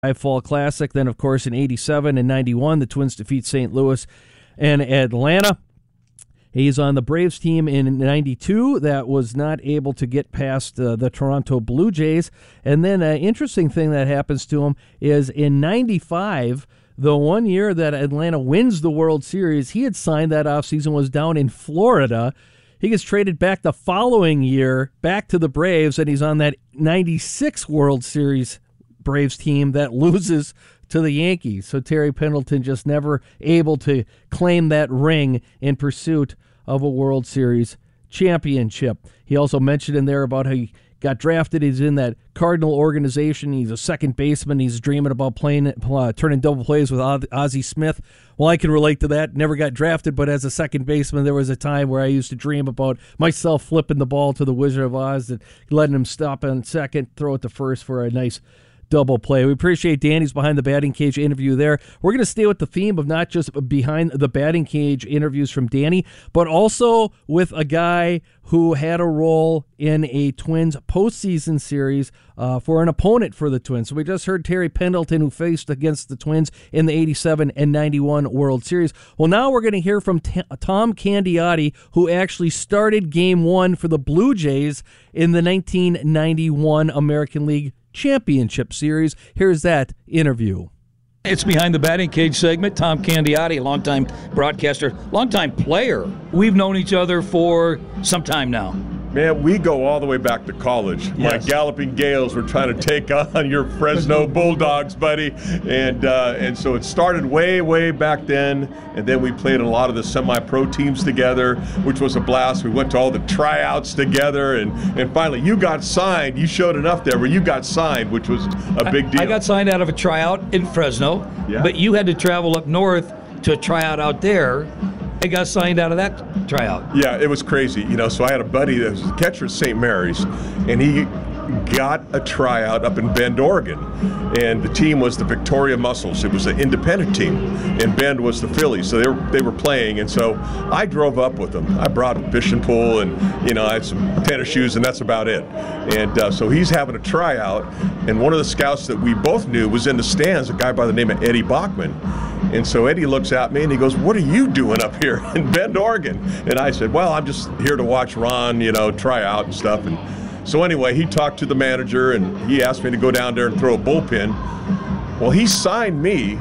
Fall Classic. Then, of course, in 87 and 91, the Twins defeat St. Louis and Atlanta. He's on the Braves team in 92 that was not able to get past the Toronto Blue Jays. And then an interesting thing that happens to him is in 95, the one year that Atlanta wins the World Series, he had signed that offseason, was down in Florida. He gets traded back the following year, back to the Braves, and he's on that 96 World Series Braves team that loses to the Yankees. So Terry Pendleton just never able to claim that ring in pursuit of a World Series championship. He also mentioned in there about how he got drafted. He's in that Cardinal organization. He's a second baseman. He's dreaming about turning double plays with Ozzie Smith. Well, I can relate to that. Never got drafted, but as a second baseman, there was a time where I used to dream about myself flipping the ball to the Wizard of Oz and letting him stop on second, throw it to first for a nice double play. We appreciate Danny's Behind the Batting Cage interview there. We're going to stay with the theme of not just Behind the Batting Cage interviews from Danny, but also with a guy who had a role in a Twins postseason series for an opponent for the Twins. So we just heard Terry Pendleton, who faced against the Twins in the 87 and 91 World Series. Well, now we're going to hear from Tom Candiotti, who actually started Game 1 for the Blue Jays in the 1991 American League Championship Series. Here's that interview. It's Behind the Batting Cage segment. Tom Candiotti, a longtime broadcaster, longtime player. We've known each other for some time now. Man, we go all the way back to college. Yes. My Galloping Gales were trying to take on your Fresno Bulldogs, buddy. And so it started way back then. And then we played a lot of the semi-pro teams together, which was a blast. We went to all the tryouts together. And finally, you got signed. You showed enough there where you got signed, which was a big deal. I got signed out of a tryout in Fresno. Yeah. But you had to travel up north to a tryout out there. I got signed out of that tryout. Yeah, it was crazy. So I had a buddy that was a catcher at St. Mary's, and he got a tryout up in Bend, Oregon. And the team was the Victoria Muscles. It was an independent team, and Bend was the Phillies. So they were playing, and so I drove up with them. I brought a fishing pole, and I had some tennis shoes, and that's about it. And so he's having a tryout, and one of the scouts that we both knew was in the stands, a guy by the name of Eddie Bachman. And so Eddie looks at me and he goes, "What are you doing up here in Bend, Oregon?" And I said, "Well, I'm just here to watch Ron, try out and stuff." And so anyway, he talked to the manager and he asked me to go down there and throw a bullpen. Well, he signed me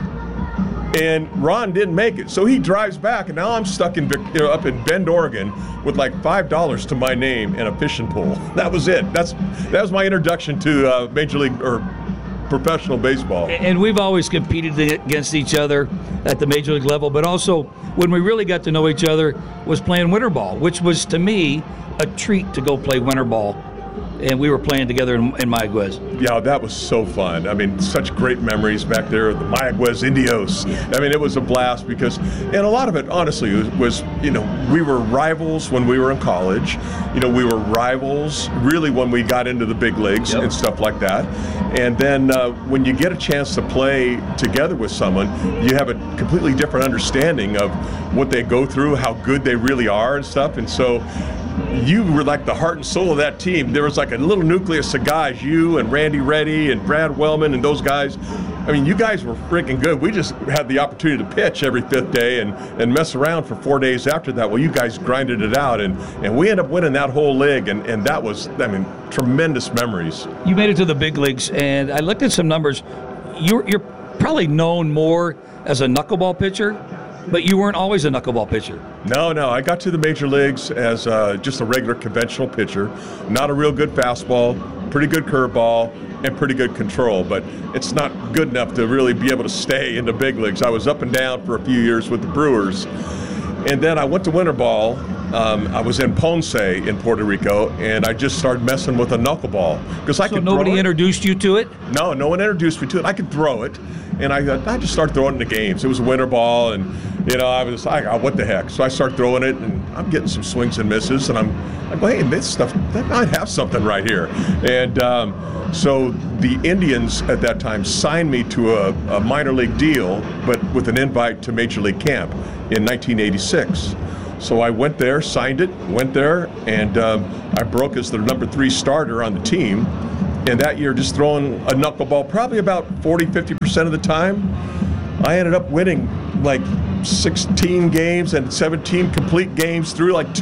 and Ron didn't make it. So he drives back and now I'm stuck up in Bend, Oregon with like $5 to my name and a fishing pole. That was it. That was my introduction to Major League or professional baseball. And we've always competed against each other at the Major League level, but also when we really got to know each other was playing winter ball, which was to me a treat to go play winter ball. And we were playing together in Mayaguez. Yeah, that was so fun. I mean, such great memories back there, the Mayaguez Indios. I mean, it was a blast because, and a lot of it, honestly, was we were rivals when we were in college. We were rivals really when we got into the big leagues and stuff like that. And then when you get a chance to play together with someone, you have a completely different understanding of what they go through, how good they really are and stuff. And so you were like the heart and soul of that team. There was like a little nucleus of guys, you and Randy Reddy and Brad Wellman and those guys. I mean, you guys were freaking good. We just had the opportunity to pitch every fifth day and mess around for 4 days after that. Well, you guys grinded it out, and we ended up winning that whole league, and that was, tremendous memories. You made it to the big leagues, and I looked at some numbers. You're probably known more as a knuckleball pitcher, but you weren't always a knuckleball pitcher. No. I got to the major leagues as just a regular conventional pitcher. Not a real good fastball, pretty good curveball, and pretty good control. But it's not good enough to really be able to stay in the big leagues. I was up and down for a few years with the Brewers. And then I went to winter ball. I was in Ponce in Puerto Rico, and I just started messing with a knuckleball. So nobody introduced you to it? No one introduced me to it. I could throw it. And I just started throwing it in the games. It was a winter ball, and I was like, oh, what the heck? So I started throwing it, and I'm getting some swings and misses, and I'm going, hey, this stuff, that might have something right here. And so the Indians at that time signed me to a minor league deal, but with an invite to Major League Camp in 1986. So I went there, signed it, went there, and I broke as the number 3 starter on the team. and that year just throwing a knuckleball probably about 40-50% of the time, I ended up winning like 16 games and 17 complete games through like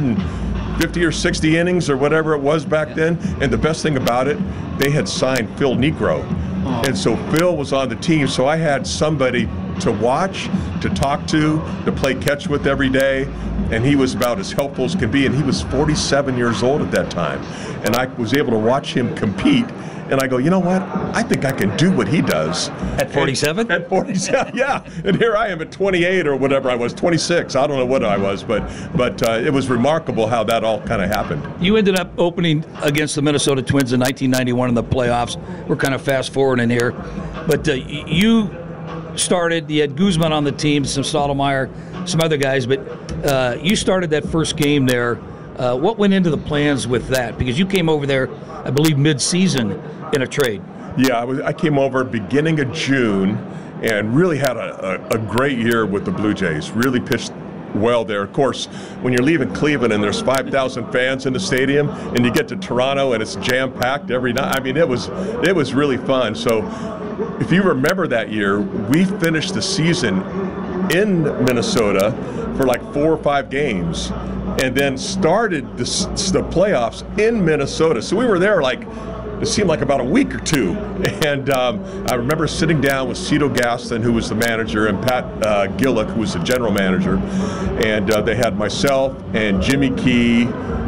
250 or 60 innings or whatever it was back then. And the best thing about it, they had signed Phil Niekro. And so Phil was on the team, so I had somebody to watch, to talk to play catch with every day, and he was about as helpful as can be, and he was 47 years old at that time. And I was able to watch him compete, and I go, you know what? I think I can do what he does. At 47? At 47, yeah. And here I am at 28 or whatever I was, 26. I don't know what I was, but it was remarkable how that all kind of happened. You ended up opening against the Minnesota Twins in 1991 in the playoffs. We're kind of fast forwarding here. But you started, you had Guzman on the team, some Stottlemyre, some other guys, but you started that first game there. What went into the plans with that? Because you came over there, I believe, mid-season in a trade. Yeah, I came over beginning of June and really had a great year with the Blue Jays. Really pitched well there. Of course, when you're leaving Cleveland and there's 5,000 fans in the stadium and you get to Toronto and it's jam-packed every night, I mean, it was really fun. So if you remember that year, we finished the season in Minnesota for like 4 or 5 games and then started the playoffs in Minnesota. So we were there like, it seemed like about a week or two. And I remember sitting down with Cito Gaston, who was the manager, and Pat Gillick, who was the general manager. And they had myself and Jimmy Key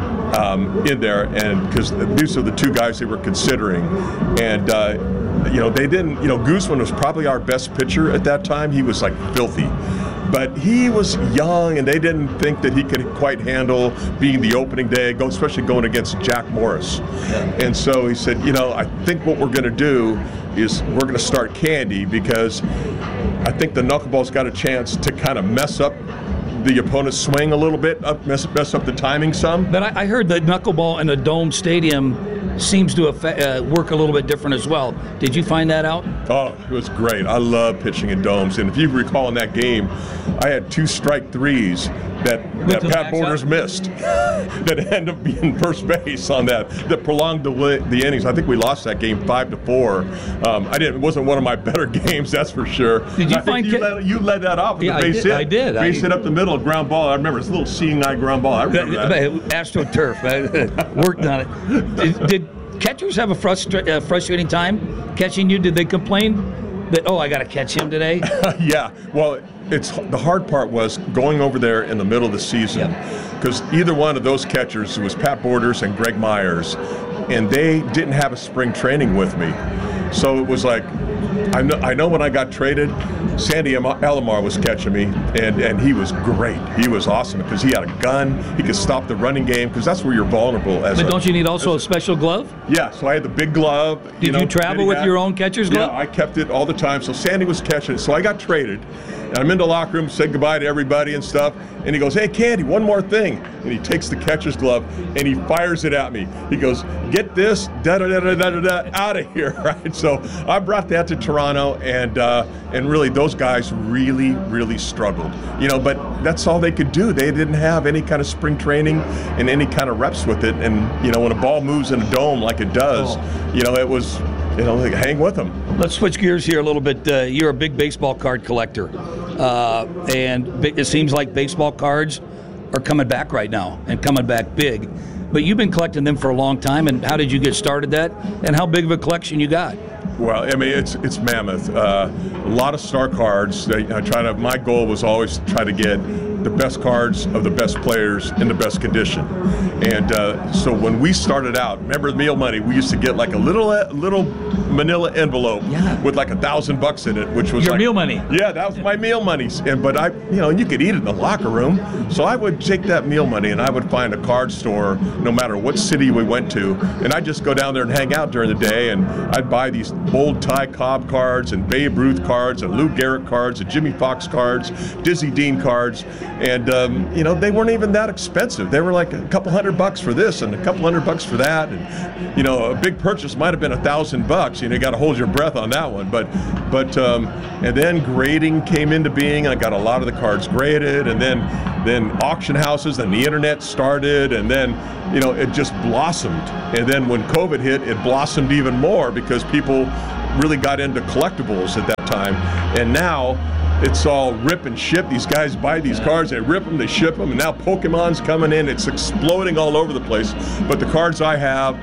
in there, and because these are the two guys they were considering. And they didn't, Guzman was probably our best pitcher at that time. He was like filthy. But he was young, and they didn't think that he could quite handle being the opening day, especially going against Jack Morris. Yeah. And so he said, I think what we're going to do is we're going to start Candy, because I think the knuckleball's got a chance to kind of mess up the opponent's swing a little bit, mess up the timing some. But I heard the knuckleball in a dome stadium seems to work a little bit different as well. Did you find that out? Oh, it was great. I love pitching in domes. And if you recall in that game, I had 2 strike threes that Pat Borders missed that ended up being first base on that prolonged the innings. I think we lost that game 5-4. It wasn't one of my better games, that's for sure. Did you find you led that off with the base hit? I did. Base hit up the middle, ground ball. I remember it's a little seeing eye ground ball. I remember that. AstroTurf. I worked on it. Did catchers have a frustrating time catching you? Did they complain that, I got to catch him today? Yeah. Well, the hard part was going over there in the middle of the season, because either one of those catchers, it was Pat Borders and Greg Myers, and they didn't have a spring training with me. So it was like, I know when I got traded, Sandy Alomar was catching me, and he was great. He was awesome because he had a gun. He could stop the running game, because that's where you're vulnerable. But don't you need also a special glove? Yeah, so I had the big glove. Did you travel with your own catcher's glove? Yeah, I kept it all the time. So Sandy was catching it. So I got traded. And I'm in the locker room, said goodbye to everybody and stuff. And he goes, "Hey, Candy, one more thing." And he takes the catcher's glove and he fires it at me. He goes, "Get this, out of here," right? So I brought that to Toronto, and really those guys really struggled. But that's all they could do. They didn't have any kind of spring training and any kind of reps with it. And when a ball moves in a dome like it does, it was, hang with them. Let's switch gears here a little bit. You're a big baseball card collector, and it seems like baseball cards are coming back right now and coming back big. But you've been collecting them for a long time, and how did you get started that? And how big of a collection you got? Well, I mean, it's mammoth. A lot of star cards. My goal was always to try to get the best cards of the best players in the best condition. And so when we started out, remember the meal money? We used to get like a little manila envelope with like $1,000 in it, which was your meal money. Yeah, that was my meal money. But you could eat it in the locker room. So I would take that meal money and I would find a card store, no matter what city we went to, and I'd just go down there and hang out during the day, and I'd buy these Bold Ty Cobb cards and Babe Ruth cards and Lou Gehrig cards and Jimmy Fox cards, Dizzy Dean cards. And they weren't even that expensive. They were like a couple $100 for this and a couple $100 for that. And a big purchase might have been $1,000. You got to hold your breath on that one. But and then grading came into being. I got a lot of the cards graded, and then auction houses, and the internet started, and then it just blossomed. And then when COVID hit, it blossomed even more because people really got into collectibles at that time. And now it's all rip and ship. These guys buy these cards, they rip them, they ship them, and now Pokemon's coming in. It's exploding all over the place. But the cards I have,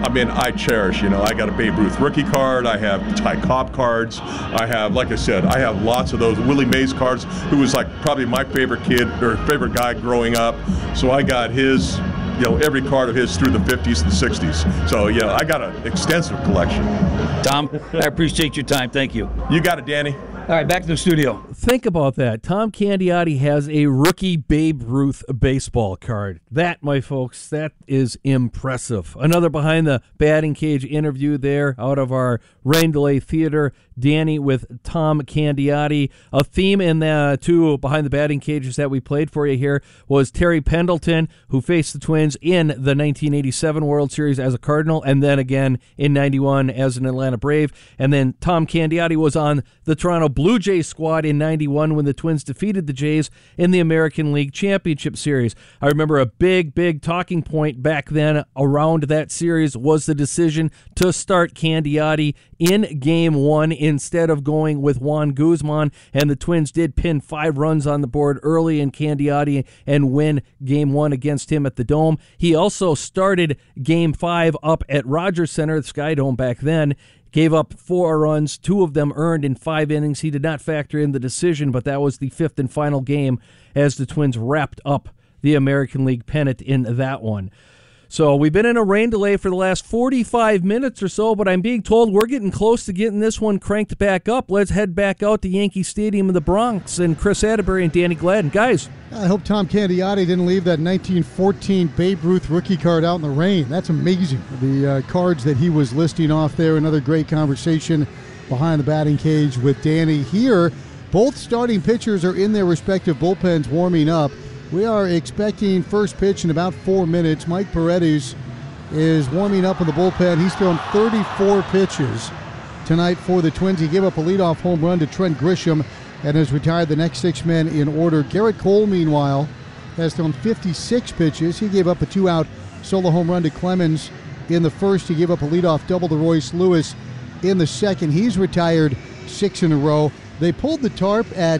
I cherish. I got a Babe Ruth rookie card. I have Ty Cobb cards. I have, like I said, I have lots of those. Willie Mays cards, who was like probably my favorite kid or favorite guy growing up. So I got his, every card of his through the 50s and 60s. So, I got an extensive collection. Tom, I appreciate your time. Thank you. You got it, Danny. All right, back to the studio. Think about that. Tom Candiotti has a rookie Babe Ruth baseball card. That, my folks, that is impressive. Another behind the batting cage interview there out of our Rain Delay Theater. Danny with Tom Candiotti. A theme in the two behind the batting cages that we played for you here was Terry Pendleton, who faced the Twins in the 1987 World Series as a Cardinal, and then again in 91 as an Atlanta Brave. And then Tom Candiotti was on the Toronto Blue Jays squad in 91 when the Twins defeated the Jays in the American League Championship Series. I remember a big talking point back then around that series was the decision to start Candiotti in Game 1 instead of going with Juan Guzman, and the Twins did pin 5 runs on the board early in Candiotti and win Game 1 against him at the Dome. He also started Game 5 up at Rogers Center, the Sky Dome back then, gave up 4 runs, 2 of them earned in 5 innings. He did not factor in the decision, but that was the 5th and final game as the Twins wrapped up the American League pennant in that one. So we've been in a rain delay for the last 45 minutes or so, but I'm being told we're getting close to getting this one cranked back up. Let's head back out to Yankee Stadium in the Bronx, and Chris Atterbury and Danny Gladden. Guys. I hope Tom Candiotti didn't leave that 1914 Babe Ruth rookie card out in the rain. That's amazing. The cards that he was listing off there. Another great conversation behind the batting cage with Danny here. Both starting pitchers are in their respective bullpens warming up. We are expecting first pitch in about 4 minutes. Mike Paredes is warming up in the bullpen. He's thrown 34 pitches tonight for the Twins. He gave up a leadoff home run to Trent Grisham and has retired the next 6 men in order. Garrett Cole, meanwhile, has thrown 56 pitches. He gave up a 2-out solo home run to Clemens in the first. He gave up a leadoff double to Royce Lewis in the second. He's retired 6 in a row. They pulled the tarp at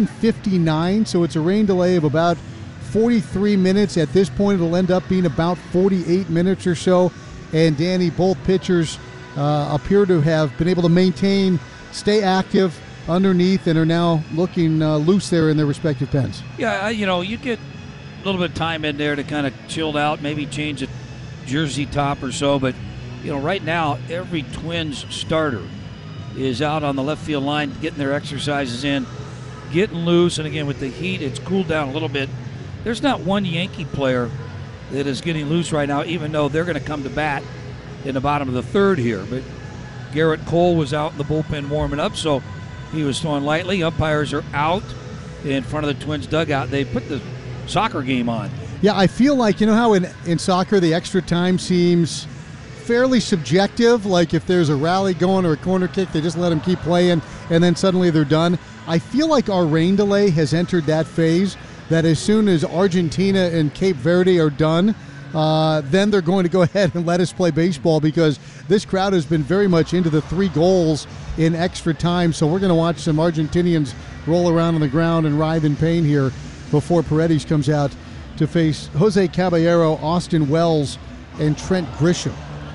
7:59, so it's a rain delay of about 43 minutes. At this point, it'll end up being about 48 minutes or so. And Danny, both pitchers appear to have been able to stay active underneath, and are now looking loose there in their respective pens. Yeah, you get a little bit of time in there to kind of chill out, maybe change a jersey top or so. But, right now, every Twins starter is out on the left field line getting their exercises in, getting loose. And, again, with the heat, it's cooled down a little bit. There's not one Yankee player that is getting loose right now, even though they're going to come to bat in the bottom of the third here. But Garrett Cole was out in the bullpen warming up, so he was throwing lightly. Umpires are out in front of the Twins dugout. They put the soccer game on. Yeah, I feel like, how in soccer the extra time seems fairly subjective. Like if there's a rally going or a corner kick, they just let them keep playing, and then suddenly they're done. I feel like our rain delay has entered that phase, that as soon as Argentina and Cape Verde are done, then they're going to go ahead and let us play baseball, because this crowd has been very much into the 3 goals in extra time. So we're going to watch some Argentinians roll around on the ground and writhe in pain here before Paredes comes out to face Jose Caballero, Austin Wells, and Trent Grisham.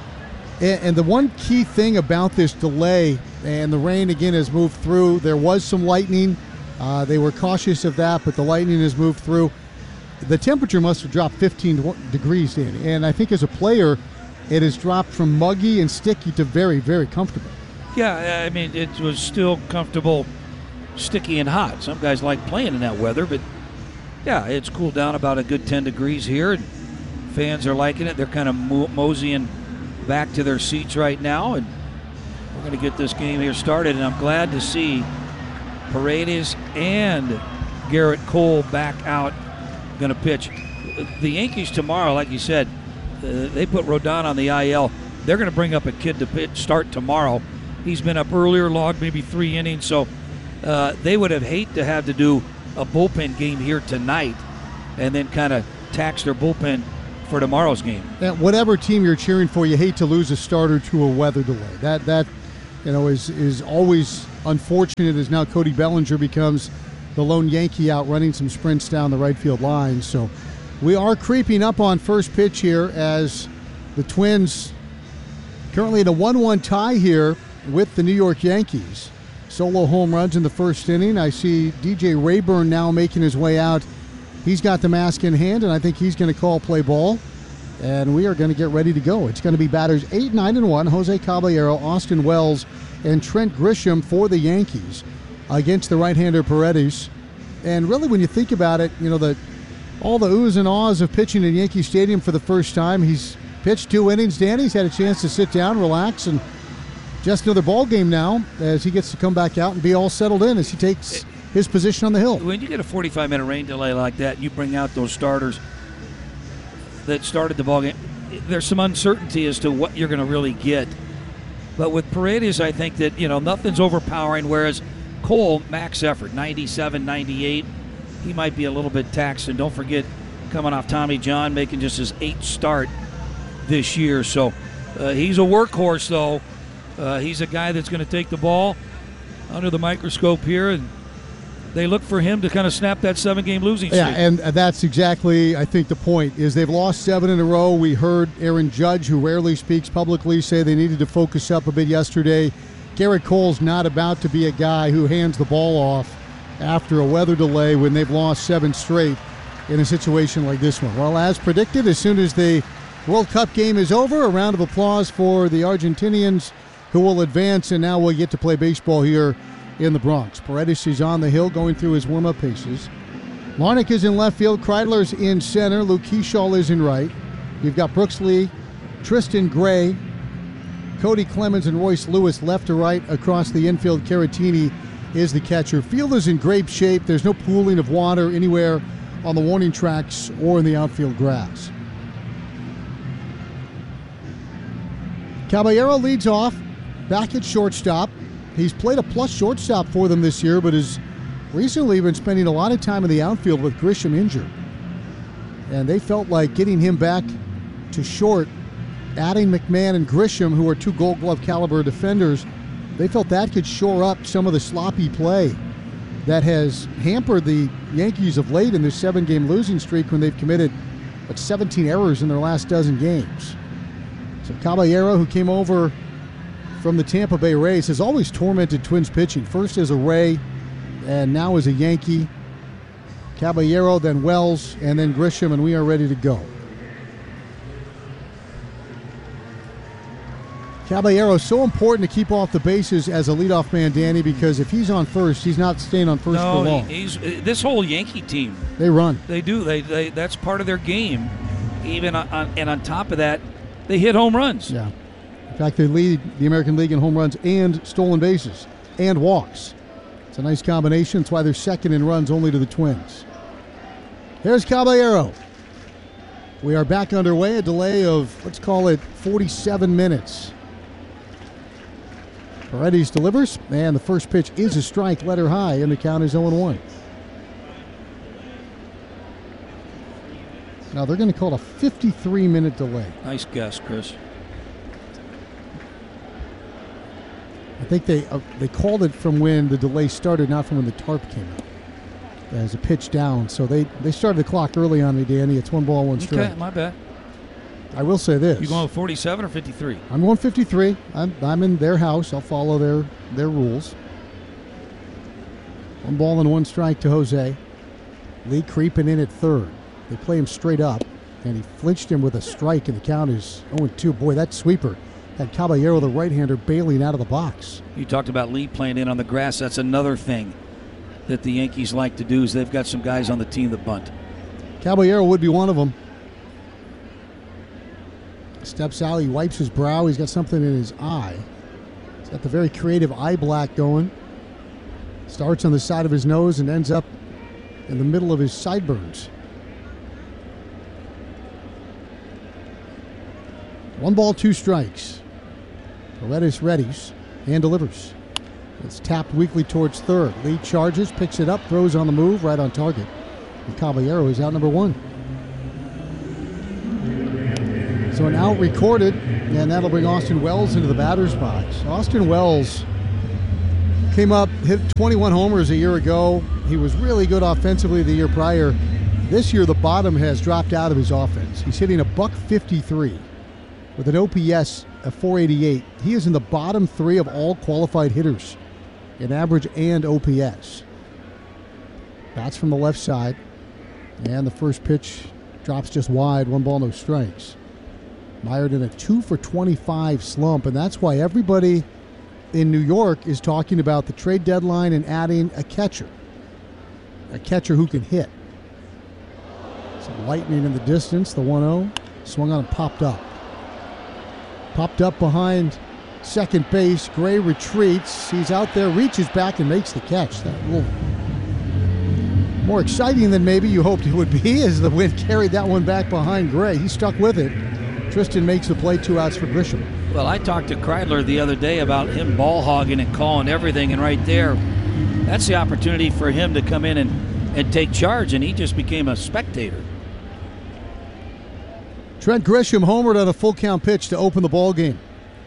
And the one key thing about this delay, and the rain again has moved through, there was some lightning. They were cautious of that, but the lightning has moved through. The temperature must have dropped 15 degrees, Danny. And I think as a player, it has dropped from muggy and sticky to very, very comfortable. Yeah, I mean, it was still comfortable, sticky and hot. Some guys like playing in that weather, but yeah, it's cooled down about a good 10 degrees here, and fans are liking it. They're kind of moseying back to their seats right now, and we're going to get this game here started. And I'm glad to see Paredes and Garrett Cole back out, going to pitch. The Yankees tomorrow, like you said, they put Rodon on the IL. They're going to bring up a kid to start tomorrow. He's been up earlier, logged maybe 3 innings, so they would have hated to have to do a bullpen game here tonight and then kind of tax their bullpen for tomorrow's game. And whatever team you're cheering for, you hate to lose a starter to a weather delay. That is always unfortunate, as now Cody Bellinger becomes the lone Yankee out running some sprints down the right field line. So we are creeping up on first pitch here as the Twins currently in a 1-1 tie here with the New York Yankees. Solo home runs in the first inning. I see DJ Rayburn now making his way out. He's got the mask in hand, and I think he's going to call play ball. And we are going to get ready to go. It's going to be batters 8, 9, and 1. Jose Caballero, Austin Wells, and Trent Grisham for the Yankees against the right-hander Paredes. And really, when you think about it, all the oohs and ahs of pitching in Yankee Stadium for the first time. He's pitched 2 innings, Danny. He's had a chance to sit down, relax, and just another ball game now as he gets to come back out and be all settled in as he takes his position on the hill. When you get a 45-minute rain delay like that, you bring out those starters that started the ball game. There's some uncertainty as to what you're going to really get. But with Paredes, I think that, nothing's overpowering, whereas Cole, max effort, 97, 98. He might be a little bit taxed. And don't forget, coming off Tommy John, making just his 8th start this year. So he's a workhorse, though. He's a guy that's going to take the ball under the microscope here, and they look for him to kind of snap that 7-game losing streak. Yeah, and that's exactly, I think, the point, is they've lost 7 in a row. We heard Aaron Judge, who rarely speaks publicly, say they needed to focus up a bit yesterday. Garrett Cole's not about to be a guy who hands the ball off after a weather delay when they've lost 7 straight in a situation like this one. Well, as predicted, as soon as the World Cup game is over, a round of applause for the Argentinians who will advance, and now we'll get to play baseball here in the Bronx. Paredes is on the hill going through his warm-up paces. Larnach is in left field. Kreidler's in center. Luke Keeschall is in right. You've got Brooks Lee, Tristan Gray, Cody Clemens, and Royce Lewis left to right. Across the infield, Caratini is the catcher. Field is in great shape. There's no pooling of water anywhere on the warning tracks or in the outfield grass. Caballero leads off, back at shortstop. He's played a plus shortstop for them this year, but has recently been spending a lot of time in the outfield with Grisham injured. And they felt like getting him back to short, adding McMahon and Grisham, who are 2 Gold Glove caliber defenders, they felt that could shore up some of the sloppy play that has hampered the Yankees of late in their 7-game losing streak when they've committed 17 errors in their last dozen games. So Caballero, who came over from the Tampa Bay Rays, has always tormented Twins pitching, first as a Ray and now as a Yankee. Caballero, then Wells, and then Grisham, and we are ready to go. Caballero, so important to keep off the bases as a leadoff man, Danny, because if he's on first, he's not staying on first for long. This whole Yankee team, they run. They do. They that's part of their game. Even and on top of that, they hit home runs. Yeah. In fact, they lead the American League in home runs and stolen bases and walks. It's a nice combination. That's why they're second in runs, only to the Twins. Here's Caballero. We are back underway, a delay of, let's call it, 47 minutes. Paredes delivers, and the first pitch is a strike, letter high, and the count is 0-1. Now they're going to call it a 53-minute delay. Nice guess, Chris. I think they called it from when the delay started, not from when the tarp came out. As a pitch down, so they started the clock early on me, Danny. It's 1 ball, 1 strike. Okay, my bad. I will say this. You going with 47 or 53? I'm going 53. I'm in their house. I'll follow their rules. 1 ball and 1 strike to Jose. Lee creeping in at third. They play him straight up, and he flinched him with a strike, and the count is 0-2. Boy, that sweeper had Caballero, the right-hander, bailing out of the box. You talked about Lee playing in on the grass. That's another thing that the Yankees like to do, is they've got some guys on the team that bunt. Caballero would be one of them. Steps out, he wipes his brow. He's got something in his eye. He's got the very creative eye black going. Starts on the side of his nose and ends up in the middle of his sideburns. 1 ball, 2 strikes. Paredes readies and delivers. It's tapped weakly towards third. Lee charges, picks it up, throws on the move, right on target. And Caballero is out number 1. So an out recorded, and that'll bring Austin Wells into the batter's box. Austin Wells came up, hit 21 homers a year ago. He was really good offensively the year prior. This year, the bottom has dropped out of his offense. He's hitting a .153 with an OPS of 488. He is in the bottom 3 of all qualified hitters in average and OPS. Bats from the left side, and the first pitch drops just wide. 1 ball, no strikes. Mired in a 2 for 25 slump, and that's why everybody in New York is talking about the trade deadline and adding a catcher who can hit. Some lightning in the distance. The 1-0 swung on and popped up. Popped up behind second base. Gray retreats. He's out there, reaches back, and makes the catch. That a little more exciting than maybe you hoped it would be as the wind carried that one back behind Gray. He stuck with it. Tristan makes the play, 2 outs for Grisham. Well, I talked to Kreidler the other day about him ball hogging and calling everything, and right there, that's the opportunity for him to come in and take charge, and he just became a spectator. Trent Grisham homered on a full count pitch to open the ball game.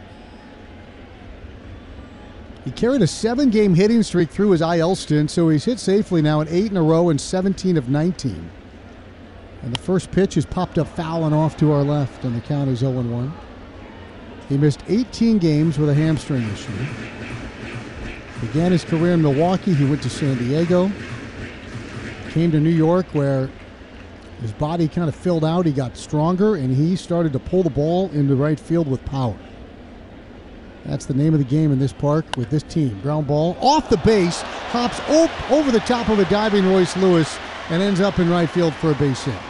He carried a 7-game hitting streak through his IL stint, so he's hit safely now in 8 in a row and 17 of 19. And the first pitch is popped up foul and off to our left, and the count is 0-1. He missed 18 games with a hamstring issue. Began his career in Milwaukee. He went to San Diego. Came to New York where his body kind of filled out. He got stronger, and he started to pull the ball into right field with power. That's the name of the game in this park with this team. Ground ball off the base, hops over the top of a diving Royce Lewis, and ends up in right field for a base hit.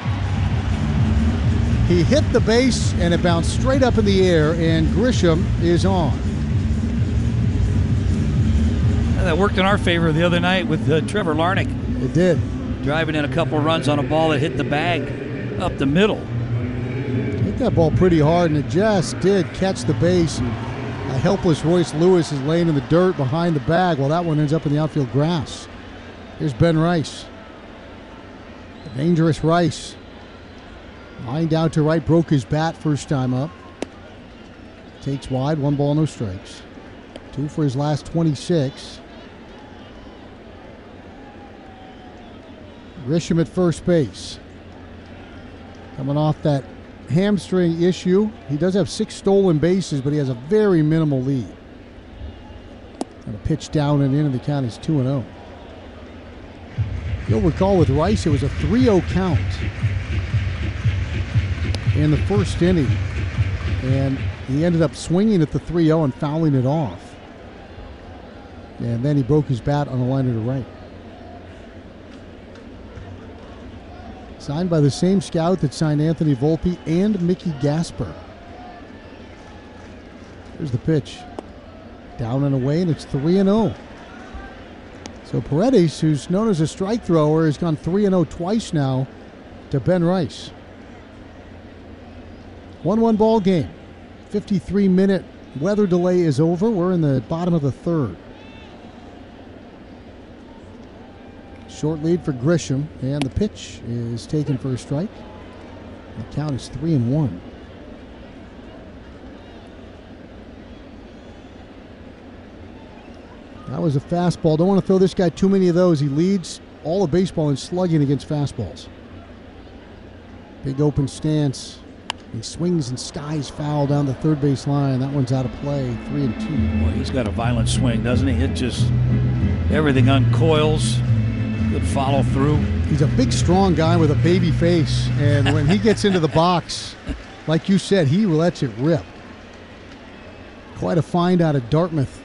He hit the base, and it bounced straight up in the air, and Grisham is on. That worked in our favor the other night with Trevor Larnach. It did. Driving in a couple runs on a ball that hit the bag up the middle. Hit that ball pretty hard, and it just did catch the base. And a helpless Royce Lewis is laying in the dirt behind the bag while that one ends up in the outfield grass. Here's Ben Rice. The dangerous Rice. Lined out to right, broke his bat first time up. Takes wide, 1 ball, no strikes. 2 for his last 26. Grisham at first base. Coming off that hamstring issue. He does have 6 stolen bases, but he has a very minimal lead. And a pitch down and in, and the count is 2-0. You'll recall with Rice, it was a 3-0 count in the first inning, and he ended up swinging at the 3-0 and fouling it off. And then he broke his bat on a liner to right. Signed by the same scout that signed Anthony Volpe and Mickey Gasper. Here's the pitch. Down and away, and it's 3-0. So Paredes, who's known as a strike thrower, has gone 3-0 twice now to Ben Rice. 1-1 ball game. 53-minute weather delay is over. We're in the bottom of the third. Short lead for Grisham, and the pitch is taken for a strike. The count is 3-1. That was a fastball. Don't want to throw this guy too many of those. He leads all of baseball in slugging against fastballs. Big open stance. He swings and skies foul down the third base line. That one's out of play. 3-2. Boy, he's got a violent swing, doesn't he? It just, everything uncoils. Good follow through. He's a big, strong guy with a baby face. And when he gets into the box, like you said, he lets it rip. Quite a find out of Dartmouth.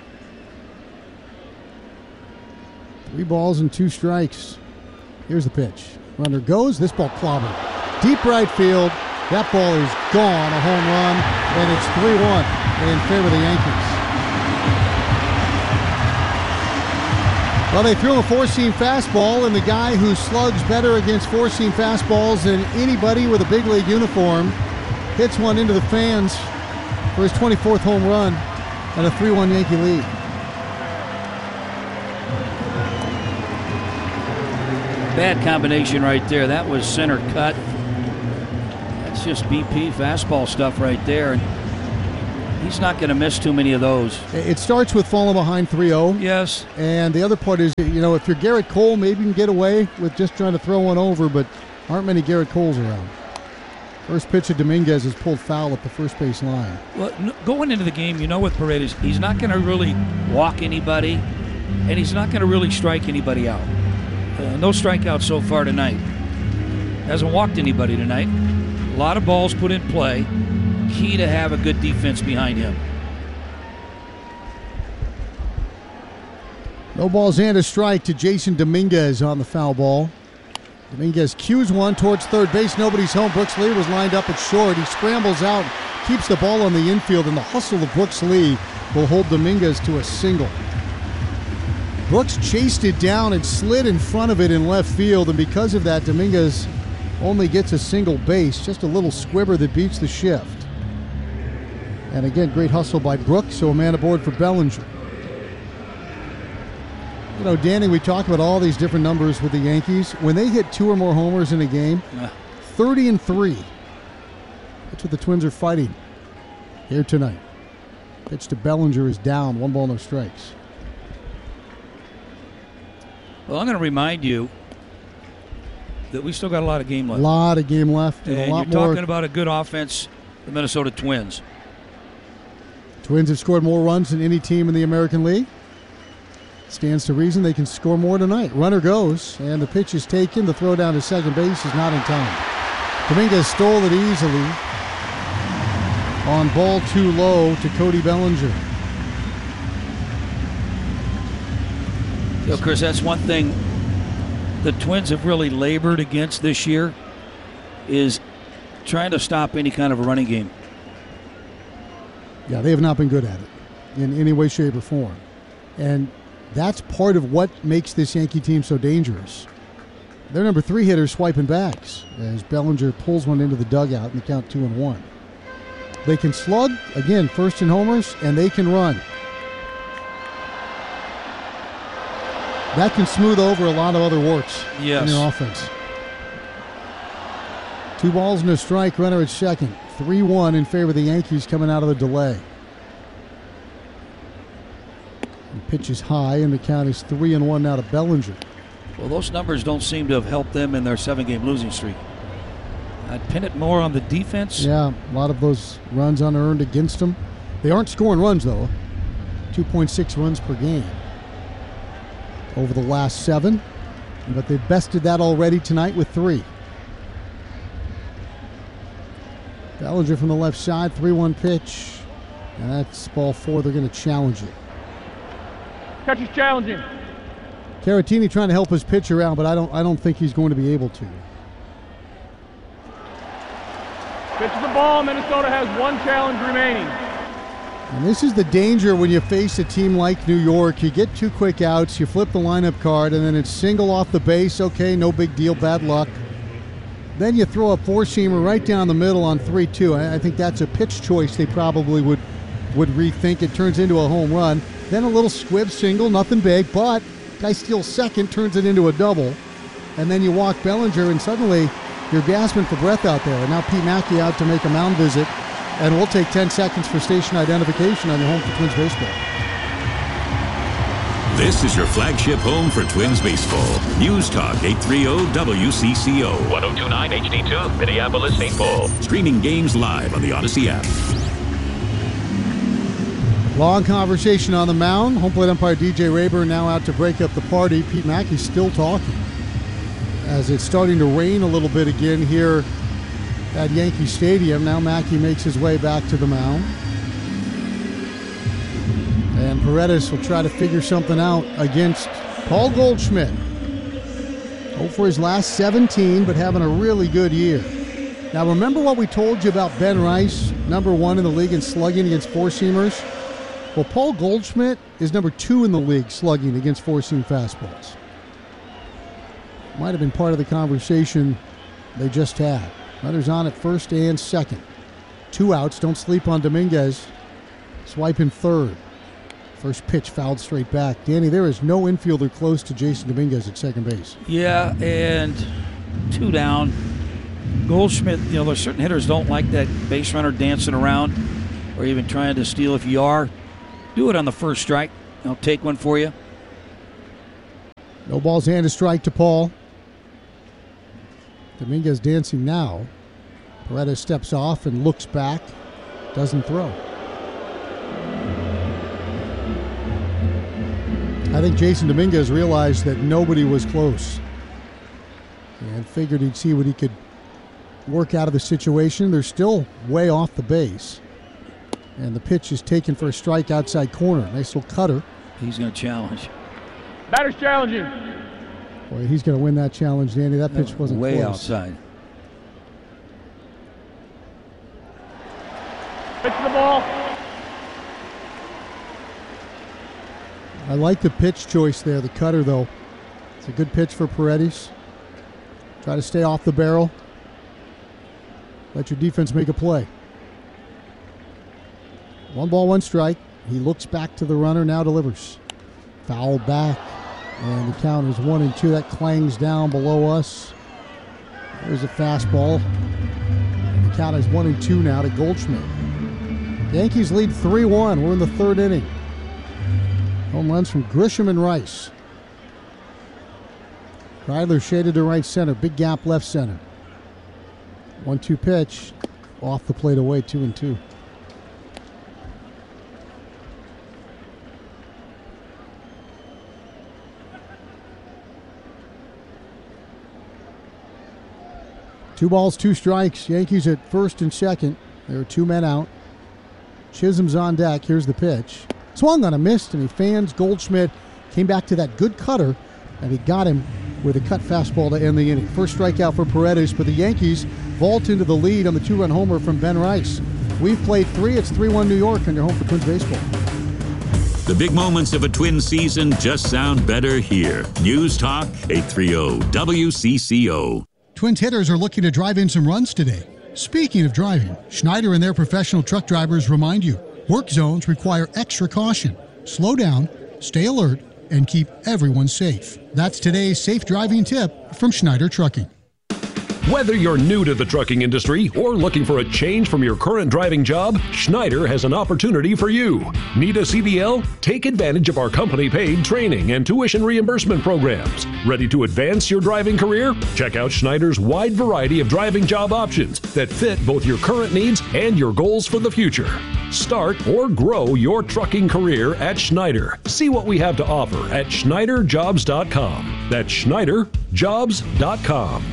3 balls and 2 strikes. Here's the pitch. Runner goes. This ball clobbered. Deep right field. That ball is gone. A home run. And it's 3-1 in favor of the Yankees. Well, they threw him a four-seam fastball, and the guy who slugs better against four-seam fastballs than anybody with a big league uniform hits one into the fans for his 24th home run and a 3-1 Yankee lead. Bad combination right there. That was center cut. That's just BP fastball stuff right there. And he's not going to miss too many of those. It starts with falling behind 3-0. Yes. And the other part is, if you're Garrett Cole, maybe you can get away with just trying to throw one over, but aren't many Garrett Coles around. First pitch of Dominguez is pulled foul at the first base line. Well, going into the game, with Paredes, he's not going to really walk anybody, and he's not going to really strike anybody out. No strikeouts so far tonight. Hasn't walked anybody tonight. A lot of balls put in play. Key to have a good defense behind him. No balls and a strike to Jason Dominguez on the foul ball. Dominguez cues one towards third base. Nobody's home. Brooks Lee was lined up at short. He scrambles out, keeps the ball on the infield, and the hustle of Brooks Lee will hold Dominguez to a single. Brooks chased it down and slid in front of it in left field, and because of that, Dominguez only gets a single base, just a little squibber that beats the shift. And again, great hustle by Brooks, so a man aboard for Bellinger. Danny, we talk about all these different numbers with the Yankees. When they hit 2 or more homers in a game, 30-3. That's what the Twins are fighting here tonight. Pitch to Bellinger is down, 1 ball, no strikes. Well, I'm going to remind you that we still got a lot of game left. A lot of game left. And a lot you're more. talking about a good offense, the Minnesota Twins. Twins have scored more runs than any team in the American League. Stands to reason they can score more tonight. Runner goes, and the pitch is taken. The throw down to second base is not in time. Dominguez stole it easily on ball too low to Cody Bellinger. Chris, that's one thing the Twins have really labored against this year is trying to stop any kind of a running game. Yeah, they have not been good at it in any way, shape, or form. And that's part of what makes this Yankee team so dangerous. Their number 3 hitter swiping backs as Bellinger pulls one into the dugout and the count 2-1. They can slug, again, first in homers, and they can run. That can smooth over a lot of other warts in your offense. 2 balls and a strike, runner at second. 3-1 in favor of the Yankees coming out of the delay. And pitch is high, and the count is 3-1 now to Bellinger. Well, those numbers don't seem to have helped them in their 7-game losing streak. I'd pin it more on the defense. Yeah, a lot of those runs unearned against them. They aren't scoring runs, though. 2.6 runs per game over the last 7. But they've bested that already tonight with 3. Bellinger from the left side, 3-1 pitch. And that's ball 4. They're going to challenge it. Catch is challenging. Caratini trying to help his pitcher out, but I don't think he's going to be able to. Pitch the ball. Minnesota has 1 challenge remaining. And this is the danger when you face a team like New York. You get 2 quick outs, you flip the lineup card, and then it's single off the base. Okay, no big deal, bad luck. Then you throw a 4-seamer right down the middle on 3-2. I think that's a pitch choice they probably would rethink. It turns into a home run. Then a little squib single, nothing big, but guy steals second, turns it into a double. And then you walk Bellinger, and suddenly you're gasping for breath out there. And now Pete Mackey out to make a mound visit. And we'll take 10 seconds for station identification on your home for Twins baseball. This is your flagship home for Twins baseball. News Talk 830 WCCO. 1029 HD2, Minneapolis, St. Paul. Streaming games live on the Odyssey app. Long conversation on the mound. Home plate umpire DJ Rayburn now out to break up the party. Pete Mackey still talking as it's starting to rain a little bit again here at Yankee Stadium. Now Mackey makes his way back to the mound. And Paredes will try to figure something out against Paul Goldschmidt. Oh, for his last 17, but having a really good year. Now remember what we told you about Ben Rice, number 1 in the league in slugging against 4-seamers? Well, Paul Goldschmidt is number 2 in the league slugging against four-seam fastballs. Might have been part of the conversation they just had. Runners on at first and second. 2 outs. Don't sleep on Dominguez. Swiping third. First pitch fouled straight back. Danny, there is no infielder close to Jason Dominguez at second base. Yeah, and 2 down. Goldschmidt, there's certain hitters don't like that base runner dancing around or even trying to steal. If you are, do it on the first strike. I'll take one for you. No balls and a strike to Paul. Dominguez dancing now. Paredes steps off and looks back. Doesn't throw. I think Jason Dominguez realized that nobody was close and figured he'd see what he could work out of the situation. They're still way off the base. And the pitch is taken for a strike outside corner. Nice little cutter. He's going to challenge. Batter's challenging. Boy, he's going to win that challenge, Danny. That pitch wasn't way close. Outside. Pitch to the ball. I like the pitch choice there, the cutter, though. It's a good pitch for Paredes. Try to stay off the barrel. Let your defense make a play. 1 ball, 1 strike. He looks back to the runner, now delivers. Foul back, and the count is 1-2. That clangs down below us. There's a fastball. And the count is 1-2 now to Goldschmidt. Yankees lead 3-1. We're in the 3rd inning. Home runs from Grisham and Rice. Kreidler shaded to right center. Big gap left center. 1-2 pitch. Off the plate away, 2-2. Two balls, 2 strikes. Yankees at first and second. There are 2 men out. Chisholm's on deck. Here's the pitch. Swung on a miss, and he fans Goldschmidt. Came back to that good cutter, and he got him with a cut fastball to end the inning. First strikeout for Paredes, but the Yankees vault into the lead on the 2-run homer from Ben Rice. We've played 3. It's 3-1 New York on your home for Twins baseball. The big moments of a Twins season just sound better here. News Talk 830 WCCO. Twins hitters are looking to drive in some runs today. Speaking of driving, Schneider and their professional truck drivers remind you, work zones require extra caution. Slow down, stay alert, and keep everyone safe. That's today's safe driving tip from Schneider Trucking. Whether you're new to the trucking industry or looking for a change from your current driving job, Schneider has an opportunity for you. Need a CDL? Take advantage of our company-paid training and tuition reimbursement programs. Ready to advance your driving career? Check out Schneider's wide variety of driving job options that fit both your current needs and your goals for the future. Start or grow your trucking career at Schneider. See what we have to offer at SchneiderJobs.com. That's SchneiderJobs.com.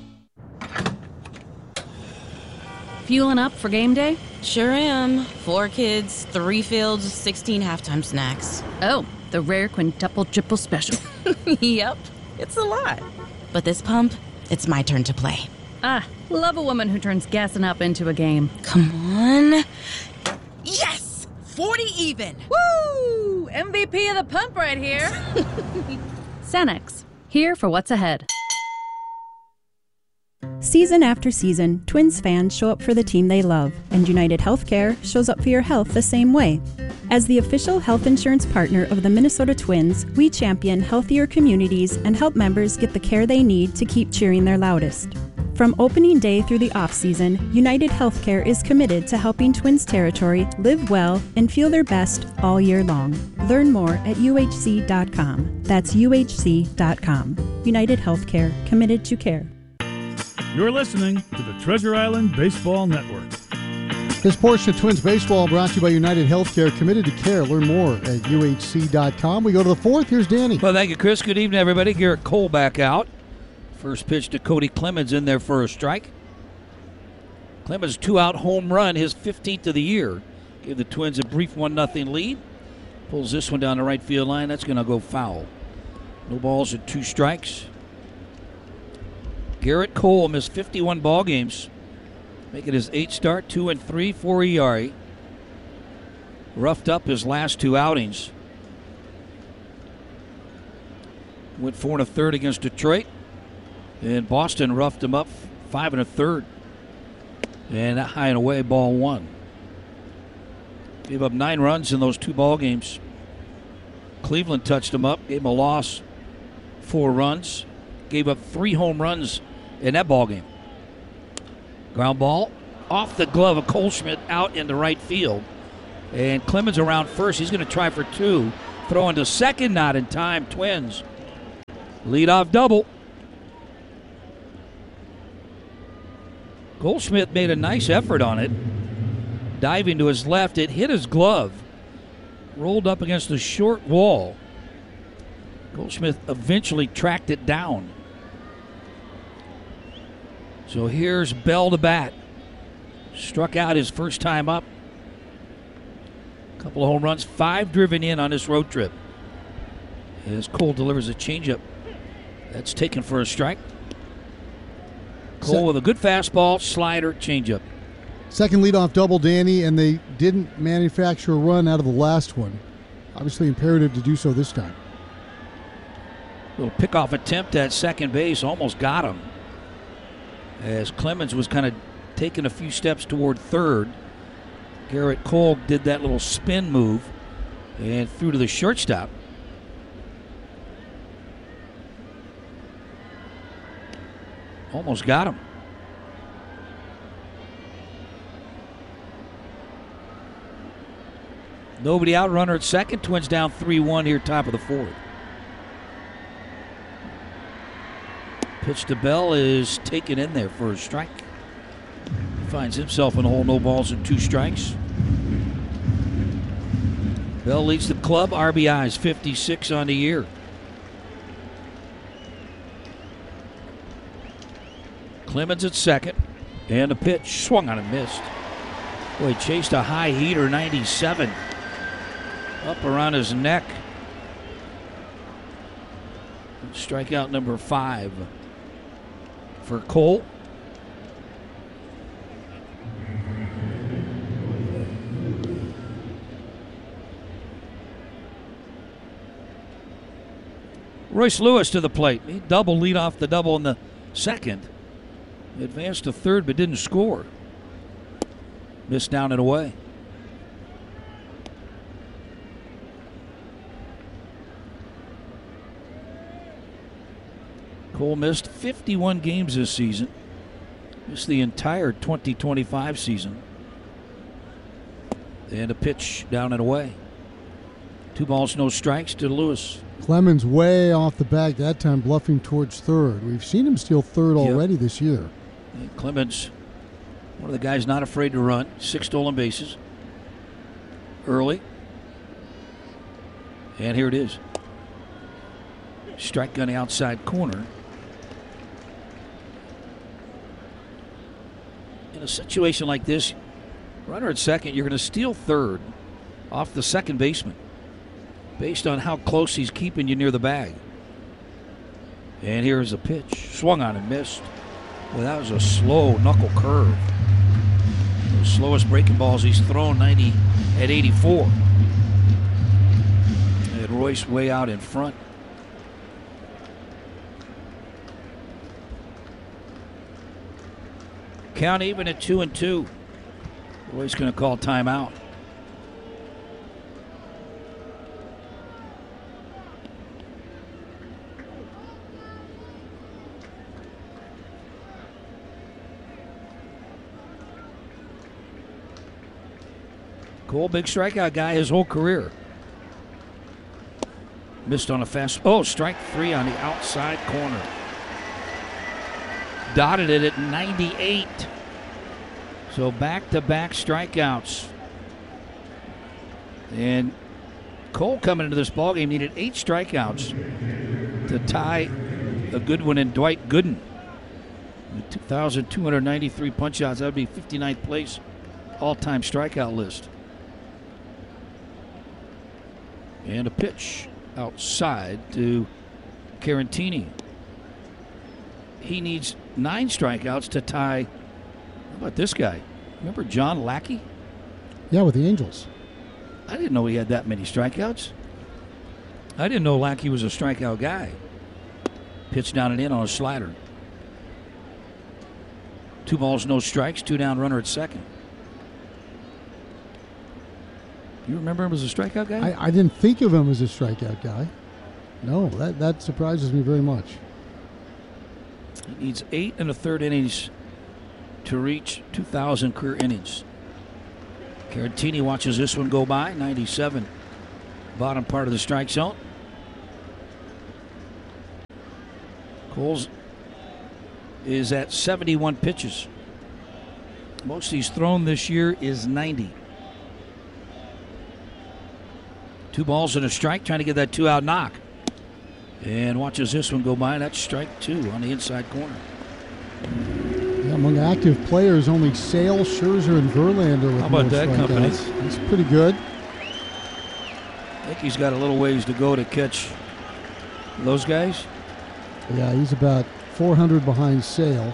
Fueling up for game day? Sure am. 4 kids, 3 fields, 16 halftime snacks. Oh, the rare quintuple triple special. Yep, it's a lot. But this pump, it's my turn to play. Ah, love a woman who turns gassing up into a game. Come on. Yes! 40 even! Woo! MVP of the pump right here. Cenex, here for what's ahead. Season after season, Twins fans show up for the team they love, and United Healthcare shows up for your health the same way. As the official health insurance partner of the Minnesota Twins, we champion healthier communities and help members get the care they need to keep cheering their loudest. From opening day through the off-season, United Healthcare is committed to helping Twins territory live well and feel their best all year long. Learn more at uhc.com. That's uhc.com. United Healthcare, committed to care. You're listening to the Treasure Island Baseball Network. This portion of Twins Baseball brought to you by United Healthcare, committed to care. Learn more at uhc.com. We go to the 4th. Here's Danny. Well, thank you, Chris. Good evening, everybody. Garrett Cole back out. First pitch to Cody Clemens in there for a strike. Clemens 2-out home run, his 15th of the year. Gave the Twins a brief 1-0 lead. Pulls this one down the right field line. That's going to go foul. No balls and 2 strikes. Garrett Cole missed 51 ball games, making his 8th start, 2-3, 4 ERA. roughed up his last 2 outings. Went 4 1/3 against Detroit. And Boston roughed him up 5 1/3. And that high and away, ball 1. Gave up 9 runs in those 2 ball games. Cleveland touched him up, gave him a loss, 4 runs. Gave up 3 home runs in that ball game. Ground ball off the glove of Cole Schmidt out into right field. And Clemens around first. He's going to try for 2. Throwing to second, not in time. Twins. Leadoff double. Goldschmidt made a nice effort on it. Diving to his left. It hit his glove. Rolled up against the short wall. Goldschmidt eventually tracked it down. So here's Bell to bat. Struck out his first time up. Couple of home runs, 5 driven in on this road trip. As Cole delivers a changeup. That's taken for a strike. Cole with a good fastball, slider, changeup. Second leadoff double, Danny, and they didn't manufacture a run out of the last one. Obviously imperative to do so this time. Little pickoff attempt at second base, almost got him. As Clemens was kind of taking a few steps toward third. Garrett Cole did that little spin move and threw to the shortstop. Almost got him. Nobody out, runner at second. Twins down 3-1 here, top of the 4th. Pitch to Bell is taken in there for a strike. Finds himself in a hole, no balls and 2 strikes. Bell leads the club, RBIs, 56 on the year. Clemens at second, and a pitch swung on and missed. Boy, chased a high heater, 97, up around his neck. Strikeout number 5 for Cole. Royce Lewis to the plate. He double lead off the double in the second. Advanced to third but didn't score. Missed down and away. Cole missed 51 games this season. Missed the entire 2025 season. And a pitch down and away. 2 balls, no strikes to Lewis. Clemens way off the bag that time, bluffing towards third. We've seen him steal third already this year. And Clemens, one of the guys not afraid to run. 6 stolen bases early. And here it is. Strike on the outside corner. In a situation like this, runner at second, you're going to steal third off the second baseman based on how close he's keeping you near the bag. And here's a pitch. Swung on and missed. Well, that was a slow knuckle curve. The slowest breaking balls he's thrown, 90 at 84. And Royce way out in front. Count even at 2-2. Royce going to call timeout. Cole, big strikeout guy his whole career. Missed on a fast. Oh, strike 3 on the outside corner. Dotted it at 98. So back-to-back strikeouts. And Cole coming into this ballgame needed 8 strikeouts to tie a good one in Dwight Gooden. 2,293 punch-outs. That would be 59th place all-time strikeout list. And a pitch outside to Carantini. He needs 9 strikeouts to tie. How about this guy? Remember John Lackey? Yeah, with the Angels. I didn't know he had that many strikeouts. I didn't know Lackey was a strikeout guy. Pitch down and in on a slider. 2 balls, no strikes, 2 down, runner at second. You remember him as a strikeout guy? I didn't think of him as a strikeout guy. No, that surprises me very much. He needs 8 1/3 innings to reach 2,000 career innings. Caratini watches this one go by. 97, bottom part of the strike zone. Coles is at 71 pitches. Most he's thrown this year is 90. 2 balls and a strike, trying to get that 2-out knock. And watches this one go by. That's strike 2 on the inside corner. Yeah, among active players, only Sale, Scherzer, and Verlander with How about more that company? strikeouts. That's pretty good. I think he's got a little ways to go to catch those guys. Yeah, he's about 400 behind Sale.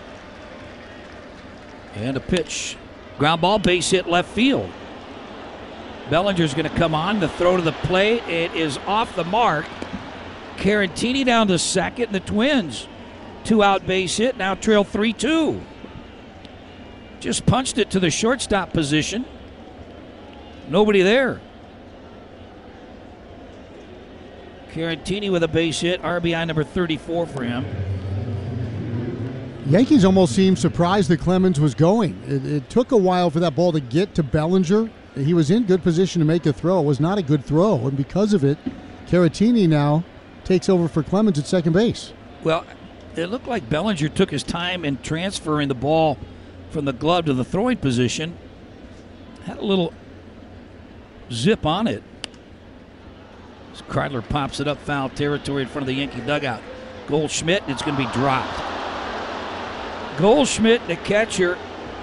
And a pitch. Ground ball, base hit left field. Bellinger's going to come on. The throw to the plate. It is off the mark. Caratini down to second. The Twins, 2-out base hit. Now trail 3-2. Just punched it to the shortstop position. Nobody there. Caratini with a base hit. RBI number 34 for him. Yankees almost seemed surprised that Clemens was going. It took a while for that ball to get to Bellinger. He was in good position to make a throw. It was not a good throw, and because of it, Caratini now takes over for Clemens at second base. Well, it looked like Bellinger took his time in transferring the ball from the glove to the throwing position. Had a little zip on it. As Kreidler pops it up foul territory in front of the Yankee dugout. Goldschmidt, it's going to be dropped. Goldschmidt, the catcher,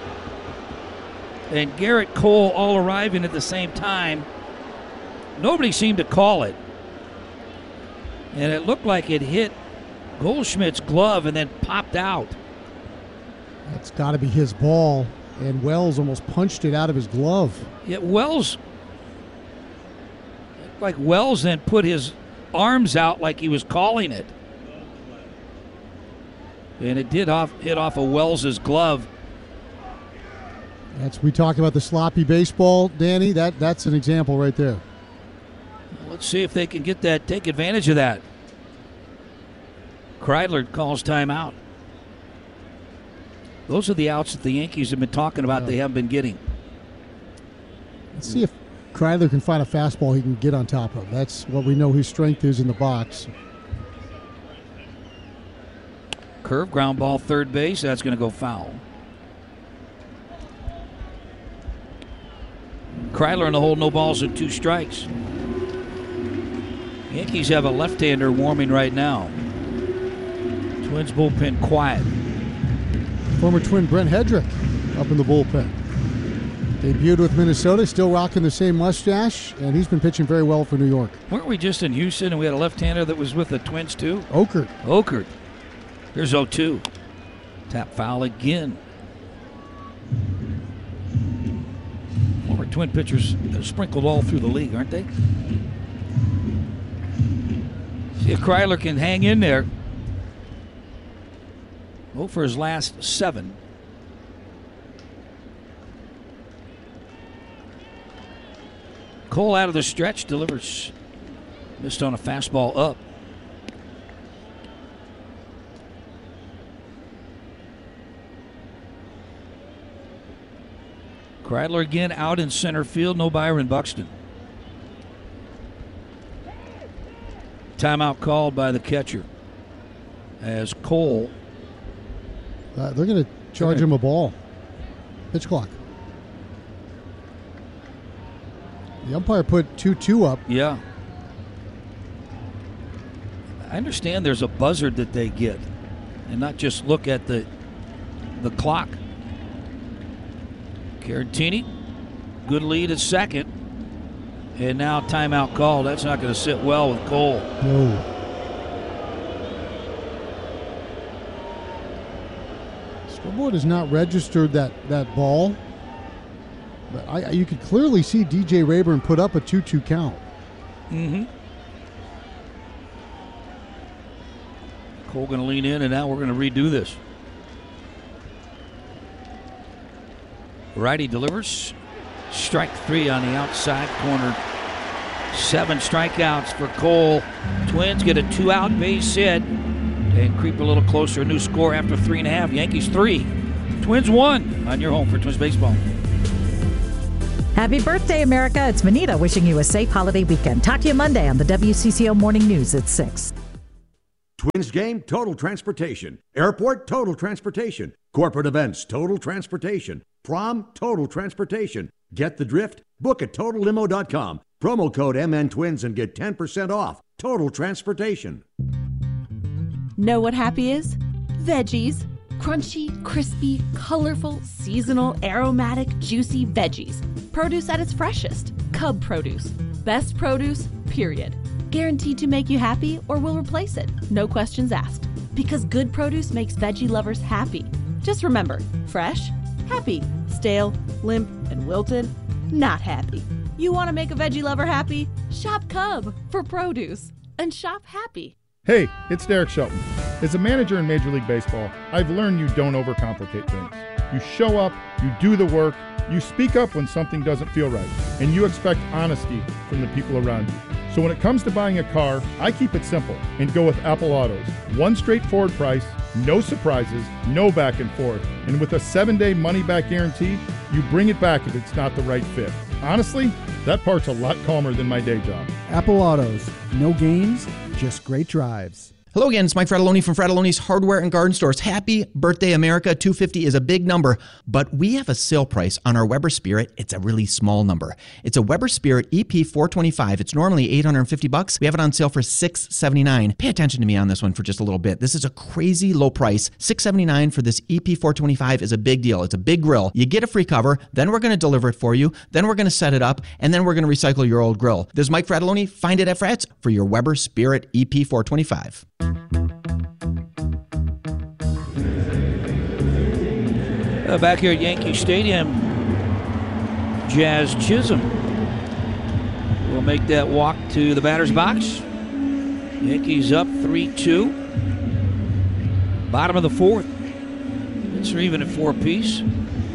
and Garrett Cole all arriving at the same time. Nobody seemed to call it. And it looked like it hit Goldschmidt's glove and then popped out. That's got to be his ball, and Wells almost punched it out of his glove. Yeah, Wells then put his arms out like he was calling it. And it did hit off of Wells's glove. We talked about the sloppy baseball, Danny. That's an example right there. Let's see if they can take advantage of that. Kreidler calls timeout. Those are the outs that the Yankees have been talking about they haven't been getting. Let's see if Kreidler can find a fastball he can get on top of. That's what we know his strength is in the box. Curve, ground ball, third base. That's going to go foul. Kreidler in the hole, no balls and 2 strikes. Yankees have a left-hander warming right now. Twins bullpen quiet. Former Twin Brent Hedrick up in the bullpen. Debuted with Minnesota, still rocking the same mustache, and he's been pitching very well for New York. Weren't we just in Houston and we had a left-hander that was with the Twins too? Okert. Here's 0-2. Tap foul again. Former Twin pitchers sprinkled all through the league, aren't they? See if Kreidler can hang in there. Go for his last 7. Cole out of the stretch, delivers. Missed on a fastball up. Kreidler again out in center field. No Byron Buxton. Timeout called by the catcher as Cole. They're going to charge him a ball. Pitch clock. The umpire put 2-2 up. Yeah. I understand there's a buzzard that they get and not just look at the clock. Caratini, good lead at second. And now timeout call. That's not going to sit well with Cole. No. Scoreboard has not registered that ball. But you could clearly see DJ Rayburn put up a 2-2 count. Mm-hmm. Cole going to lean in, and now we're going to redo this. Righty delivers. Strike 3 on the outside corner. 7 strikeouts for Cole. Twins get a 2-out base hit and creep a little closer. A new score after 3.5. Yankees 3. Twins 1 on your home for Twins baseball. Happy birthday, America. It's Manita wishing you a safe holiday weekend. Talk to you Monday on the WCCO Morning News at 6. Twins game, Total Transportation. Airport, Total Transportation. Corporate events, Total Transportation. Prom, Total Transportation. Get the drift? Book at TotalLimo.com. Promo code MNTwins and get 10% off. Total Transportation. Know what happy is? Veggies. Crunchy, crispy, colorful, seasonal, aromatic, juicy veggies. Produce at its freshest. Cub Produce. Best produce, period. Guaranteed to make you happy or will replace it. No questions asked. Because good produce makes veggie lovers happy. Just remember, fresh, happy. Stale, limp, and wilted, not happy. You want to make a veggie lover happy? Shop Cub for produce. And shop happy. Hey, it's Derek Shelton. As a manager in Major League Baseball, I've learned you don't overcomplicate things. You show up, you do the work, you speak up when something doesn't feel right, and you expect honesty from the people around you. So when it comes to buying a car, I keep it simple and go with Apple Autos. One straightforward price, no surprises, no back and forth. And with a 7-day money-back guarantee, you bring it back if it's not the right fit. Honestly, that part's a lot calmer than my day job. Apple Autos. No games, just great drives. Hello again, it's Mike Fratelloni from Fratelloni's Hardware and Garden Stores. Happy birthday, America. $250 is a big number, but we have a sale price on our Weber Spirit. It's a really small number. It's a Weber Spirit EP425. It's normally $850. We have it on sale for $679. Pay attention to me on this one for just a little bit. This is a crazy low price. $679 for this EP425 is a big deal. It's a big grill. You get a free cover, then we're going to deliver it for you, then we're going to set it up, and then we're going to recycle your old grill. This is Mike Fratelloni. Find it at Frats for your Weber Spirit EP425. Back here at Yankee Stadium, Jazz Chisholm will make that walk to the batter's box. Yankees up 3-2. Bottom of the 4th. It's even at 4 apiece.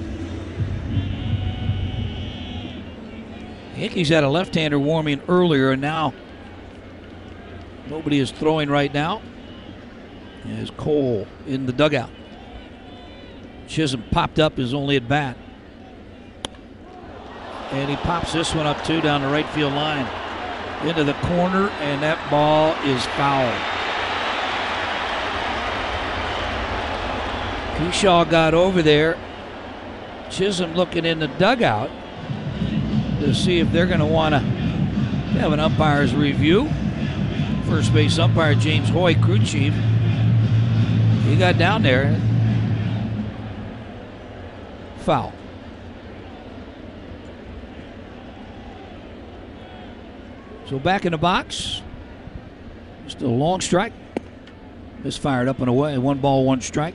Yankees had a left-hander warming earlier, and now nobody is throwing right now. As Cole in the dugout. Chisholm popped up his only at bat. And he pops this one up too down the right field line. Into the corner, and that ball is foul. Kershaw got over there. Chisholm looking in the dugout to see if they're going to want to have an umpire's review. First base umpire James Hoy, crew chief. He got down there. Foul. So back in the box. Just a long strike. Misfired up and away. 1 ball, 1 strike.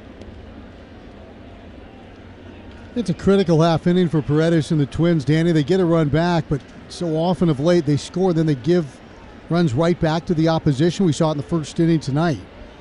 It's a critical half inning for Paredes and the Twins, Danny. They get a run back, but so often of late they score, then they give runs right back to the opposition. We saw it in the first inning tonight.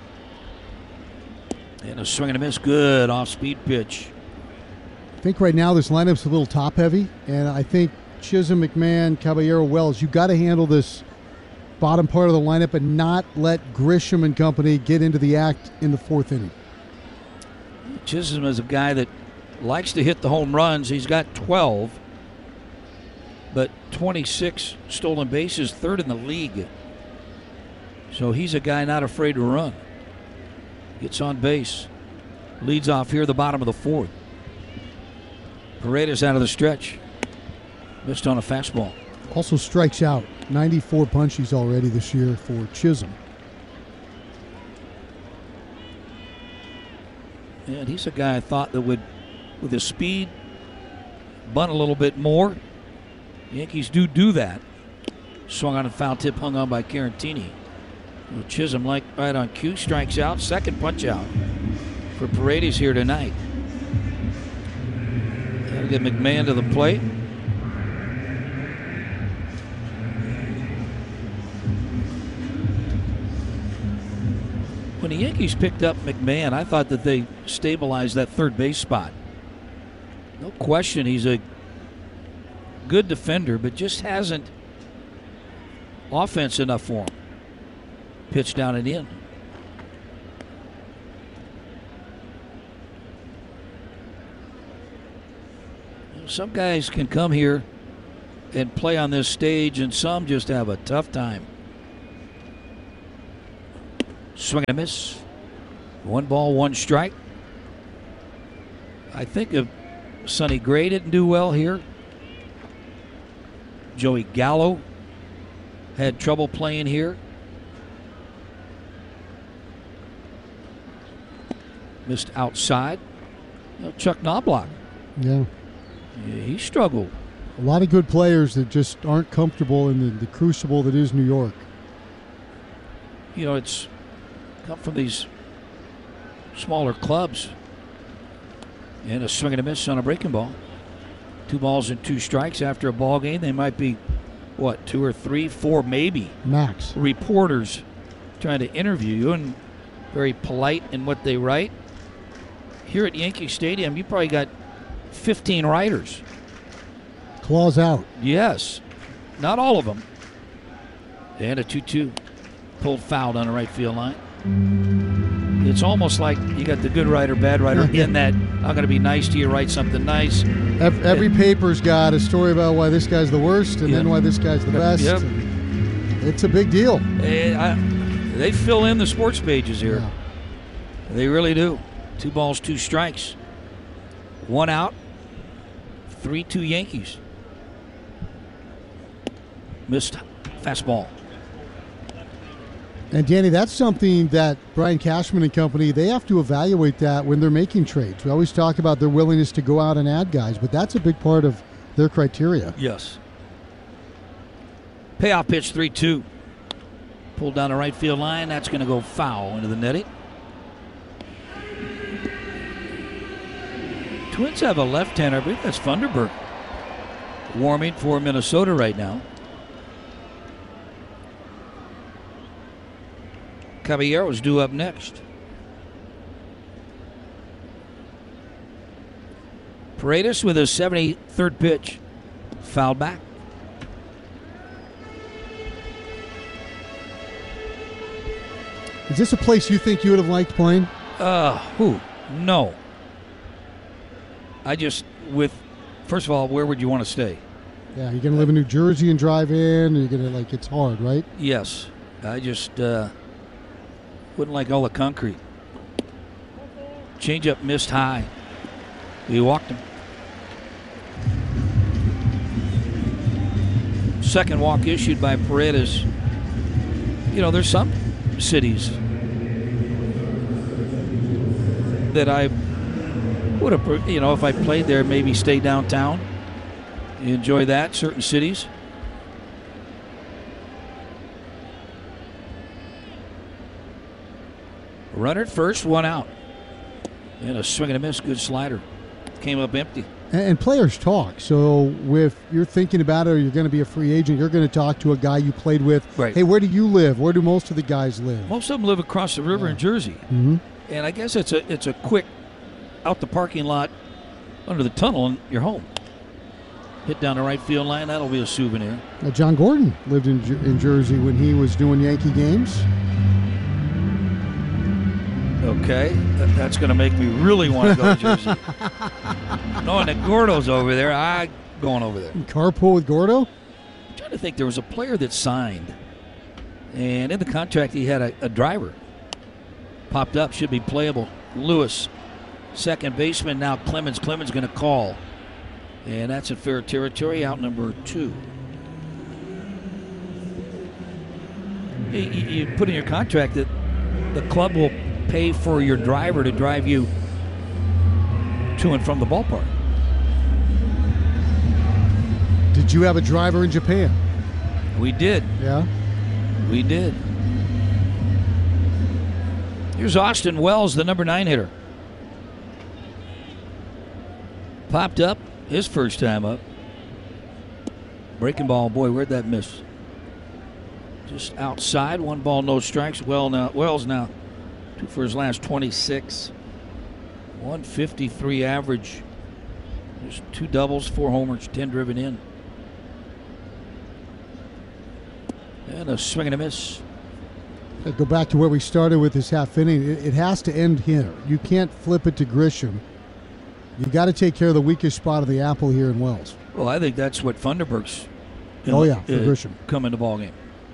And a swing and a miss. Good off-speed pitch. I think right now this lineup's a little top-heavy, and I think Chisholm, McMahon, Caballero, Wells, you got to handle this bottom part of the lineup and not let Grisham and company get into the act in the 4th inning. Chisholm is a guy that likes to hit the home runs. He's got 12, but 26 stolen bases, 3rd in the league. So he's a guy not afraid to run. Gets on base. Leads off here the bottom of the 4th. Paredes out of the stretch. Missed on a fastball. Also strikes out. 94 punchies already this year for Chisholm. And he's a guy I thought that would, with his speed, bunt a little bit more. Yankees do that. Swung on a foul tip, hung on by Carantini. Well, Chisholm, like right on cue, strikes out. Second punch out for Paredes here tonight. We'll get McMahon to the plate. When the Yankees picked up McMahon, I thought that they stabilized that third base spot. No question, he's a good defender, but just hasn't offense enough for him. Pitch down and in. Some guys can come here and play on this stage, and some just have a tough time. Swing and a miss. 1 ball, 1 strike. I think if Sonny Gray didn't do well here, Joey Gallo had trouble playing here. Missed outside. Chuck Knobloch. Yeah, he struggled. A lot of good players that just aren't comfortable in the crucible that is New York. It's come from these smaller clubs. And a swing and a miss on a breaking ball. 2 balls and 2 strikes after a ball game. They might be, 2 or 3, 4 maybe. Max. Reporters trying to interview you and very polite in what they write. Here at Yankee Stadium, you probably got 15 writers. Claws out. Yes. Not all of them. And a 2-2. Pulled foul on the right field line. It's almost like you got the good writer, bad writer in that I'm going to be nice to you, write something nice. Every paper's got a story about why this guy's the worst and then why this guy's the best. Yep. It's a big deal. They fill in the sports pages here. Yeah. They really do. 2 balls, 2 strikes. 1 out. 3-2 Yankees. Missed fastball. And Danny, that's something that Brian Cashman and company, they have to evaluate that when they're making trades. We always talk about their willingness to go out and add guys, but that's a big part of their criteria. Yes. Payoff pitch 3-2. Pulled down the right field line. That's going to go foul into the netting. Twins have a left-hander. I believe that's Funderburk. Warming for Minnesota right now. Caballero's due up next. Paredes with his 73rd pitch. Fouled back. Is this a place you think you would have liked playing? No. First of all, where would you want to stay? Yeah, you're going to live in New Jersey and drive in, and you're going to, it's hard, right? Yes. I just wouldn't like all the concrete. Change up missed high. We walked him. Second walk issued by Paredes. There's some cities that I would have, if I played there, maybe stay downtown. You enjoy that, certain cities. Runner at first, 1 out. And a swing and a miss, good slider. Came up empty. And players talk. So if you're thinking about it or you're going to be a free agent, you're going to talk to a guy you played with. Right. Hey, where do you live? Where do most of the guys live? Most of them live across the river in Jersey. Mm-hmm. And I guess it's a quick out the parking lot under the tunnel and you're home. Hit down the right field line. That'll be a souvenir. John Gordon lived in Jersey when he was doing Yankee games. Okay, that's going to make me really want to go to Jersey. Knowing that Gordo's over there, I'm going over there. Carpool with Gordo? I'm trying to think. There was a player that signed, and in the contract he had a driver. Popped up, should be playable. Lewis, second baseman, now Clemens. Clemens going to call, and that's in fair territory, out number 2. You put in your contract that the club will pay for your driver to drive you to and from the ballpark. Did you have a driver in Japan? We did. Yeah? We did. Here's Austin Wells, the number 9 hitter. Popped up, his first time up. Breaking ball, boy, where'd that miss? Just outside, 1 ball, no strikes. Wells now 2 for his last 26. 153 average. There's 2 doubles, 4 homers, 10 driven in. And a swing and a miss. Go back to where we started with this half inning. It has to end here. You can't flip it to Grisham. You got to take care of the weakest spot of the apple here in Wells. Well, I think that's what Funderburk's for Grisham. Come in the ballgame.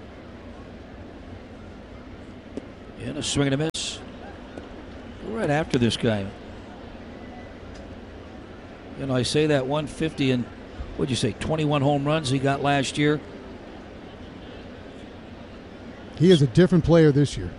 And a swing and a miss. Right after this guy. You know, I say that 150 and what'd you say, 21 home runs he got last year. He is a different player this year.